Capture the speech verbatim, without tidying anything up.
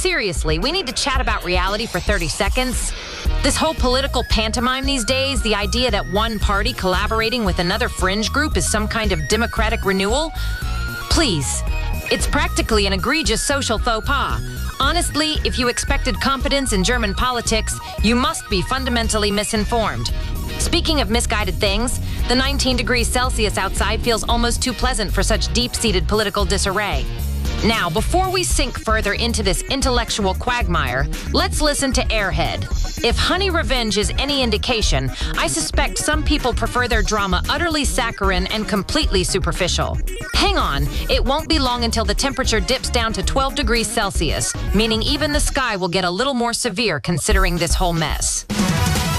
seriously, we need to chat about reality for thirty seconds. This whole political pantomime these days, the idea that one party collaborating with another fringe group is some kind of democratic renewal? Please, it's practically an egregious social faux pas. Honestly, if you expected competence in German politics, you must be fundamentally misinformed. Speaking of misguided things, the nineteen degrees Celsius outside feels almost too pleasant for such deep-seated political disarray. Now, before we sink further into this intellectual quagmire, let's listen to Airhead. If Honey Revenge is any indication, I suspect some people prefer their drama utterly saccharine and completely superficial. Hang on, it won't be long until the temperature dips down to twelve degrees Celsius, meaning even the sky will get a little more severe considering this whole mess.